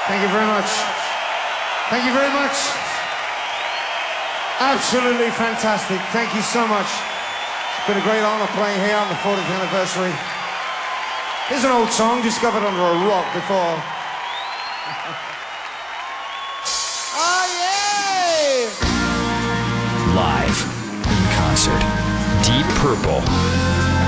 Thank you very much. Thank you very much. Absolutely fantastic. Thank you so much. It's been a great honor playing here on the 40th anniversary. Here's an old song discovered under a rock before. Oh, yeah! Live, in concert, Deep Purple.